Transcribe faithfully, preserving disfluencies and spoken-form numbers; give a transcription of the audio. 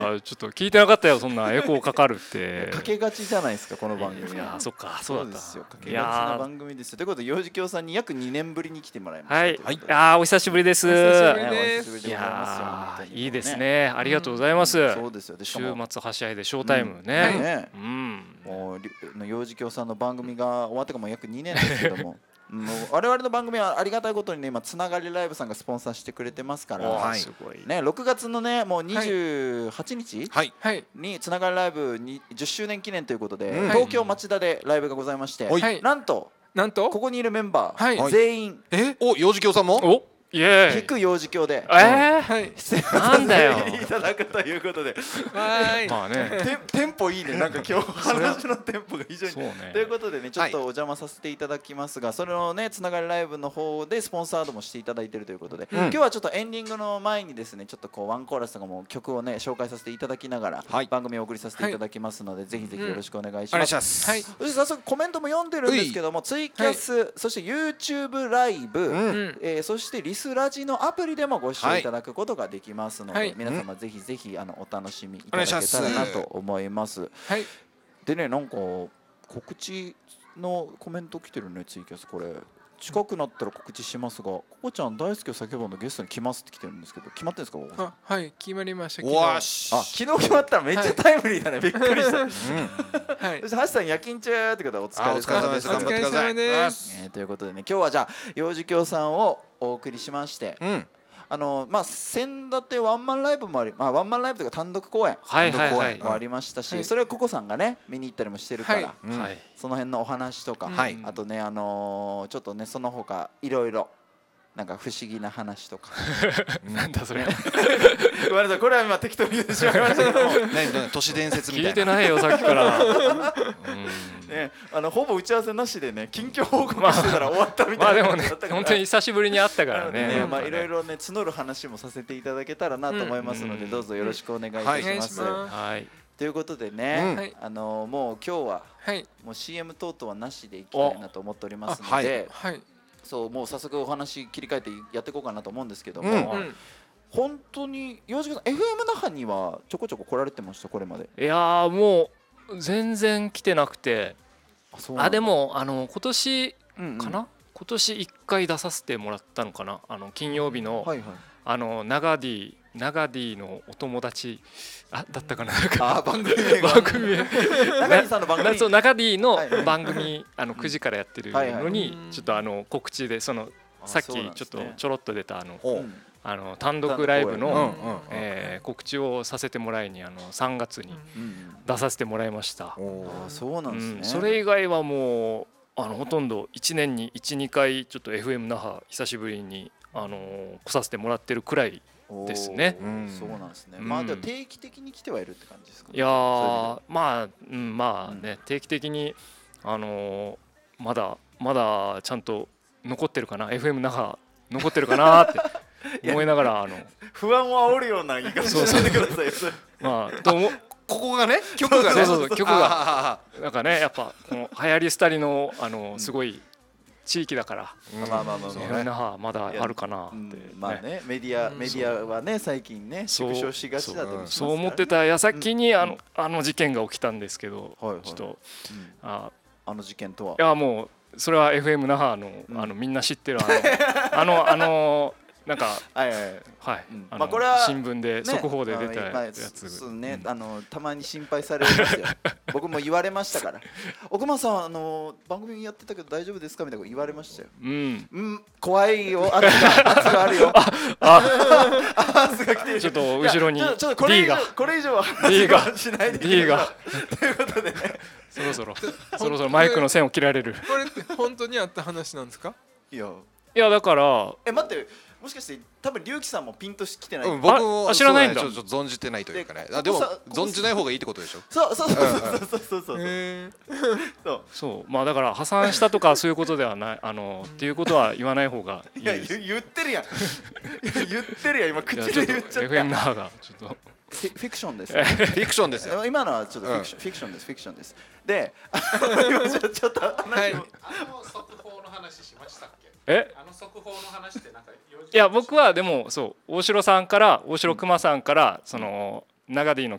あちょっと聞いてなかったよ、そんなエコーかかるってかけがちじゃないですかこの番組。 いやそっかそうだった。 ですよ、かけがちな番組ですよ。ということで幼児教さんに約にねんぶりに来てもらいました。 はい、はい、あお久しぶりです。 お久しぶりです。 いやいいですね、ありがとうございます。 そうですよ。 週末はしゃいでショータイムね。 うん、もう幼児教さんの番組が終わってからも約にねんですけどももう我々の番組はありがたいことにね、今つながりライブさんがスポンサーしてくれてますから、はい、ね、ろくがつのねもうにじゅうはちにちにつながりライブにじゅっしゅうねん記念ということで、はい、東京町田でライブがございまして、はい、なんとなんとここにいるメンバー、はい、全員えお幼児教さんもおイエーイ引く幼児教で、 えー、出演なんだよいただくということで、 はいまあねテンポいいね、なんか今日話のテンポが非常に、ね、ということでねちょっとお邪魔させていただきますが、はい、それのねつながりライブの方でスポンサードもしていただいているということで、うん、今日はちょっとエンディングの前にですねちょっとこうワンコーラスとかも曲をね紹介させていただきながら、はい、番組をお送りさせていただきますので、はい、ぜひぜひよろしくお願いします。 はい、 そして早速コメントも読んでるんですけども、ツイキャス、はい、そして YouTube ライブ、うん、えー、そしてリスラジのアプリアプリでもご視聴いただくことができますので、はい、皆様ぜひぜひあのお楽しみいただけたらなと思います。はい、でね、なんか告知のコメント来てるね、ツイキャス。これ近くなったら告知しますが、ここちゃん大好きを叫ぶのゲストに来ますって来てるんですけど、決まってんですか？ あ、はい、決まりました。 昨日、あ、昨日決まったらめっちゃタイムリーだね、はい、びっくりした。うん、はい、そして橋さん夜勤中ってことはお疲れ様です。 お疲れ様です。 えー、ということでね、今日はじゃあ幼児教さんをお送りしまして、うん、あのまあ先立てワンマンライブもあり、まあワンマンライブというか単独公演、 はいはいはい、 もありましたし、はい、それはココさんがね見に行ったりもしてるから、はい、うん、その辺のお話とか、はい、あとねあのー、ちょっとねその他いろいろなんか不思議な話とかなんだそれごめんなさい、これは今適当に言ってしまいましたけども都市伝説みたいな聞いてないよさっきからね、あのほぼ打ち合わせなしでね近況報告してたら終わったみたいな、 まあ、まあでもね本当に久しぶりに会ったからね、 まあいろいろね募る話もさせていただけたらなと思いますので、どうぞよろしくお願いいたします。はい、ということでね、あのもう今日はもう シーエム 等々はなしでいきたいなと思っておりますので、そうもう早速お話切り替えてやっていこうかなと思うんですけども、本当に幼児教さん エフエム 那覇にはちょこちょこ来られてましたこれまで？ いやーもう全然来てなくて、あでもあの今年かな、うんうん、今年いっかい出させてもらったのかな、あの金曜日の、はいはい、あのナガディナガディのお友達あだったかな、 あ番組名番組名ナガディさんの番組、 そうナガディの番組あのくじからやってるのにちょっとあの告知でそのさっきちょっとちょろっと出たあのあの単独ライブの告知をさせてもらいにあのさんがつに出させてもらいました。 そうなんですね。 それ以外はもうあのほとんどいちねんにいち、にかいちょっと エフエム 那覇久しぶりにあの来させてもらってるくらいですね。 そうなんですね。まあでも定期的に来てはいるって感じですかね。 いやーまあうんまあね定期的にあのまだまだちゃんと残ってるかな エフエム 那覇残ってるかなって思いながらあの不安を煽るような言い方しないでください。 まあどうもここがね曲がねそうそうそう曲がなんかねやっぱこの流行り廃りのあのすごい地域だからまあまあまあ那覇まだあるかなってまあねメディアメディアはね最近ね縮小しがちだとそう思ってた矢先にあのあの事件が起きたんですけどちょっとああの事件とはいやもうそれは エフエム 那覇のあのみんな知ってるあのあのなんかはいまあこれは新聞で速報で出たやつね、あのたまに心配されますよ。僕も言われましたから奥間さんあの番組やってたけど大丈夫ですかみたいなこと言われましたよ。うん怖いよ圧が圧があるよ圧が来てる。 ちょっと後ろに D がこれ以上は D がしないで D がということでねそろそろそろそろマイクの線を切られる。 これって本当にあった話なんですか？ いやいやだからえ待ってもしかして多分龍樹さんもピンときてない、 うん、僕も知らないんだ。 ちょっと存じてないというかね。あでも存じない方がいいってことでしょ。 そうそうそうそうそうそうそうそうまあだから破産したとかそういうことではないあのっていうことは言わない方がいいです。 いや言ってるやん言ってるやん今口で言っちゃった。 エフエム 那覇がちょっとフィクションです。 フィクションですよ。 今のはちょっとフィクション、フィクションです。フィクションです。で、今ちょっと話を。 あの速報の話しましたっけ？ え？ あの速報の話ってなんかいや僕はでもそう大城さんから大城熊さんからその長 D の